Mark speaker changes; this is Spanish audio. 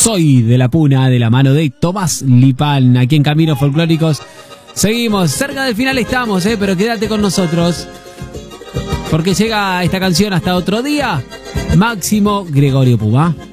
Speaker 1: Soy de la Puna, de la mano de Tomás Lipán, aquí en Caminos Folclóricos. Seguimos, cerca del final estamos, pero quédate con nosotros, porque llega esta canción hasta otro día. Máximo Gregorio Puma.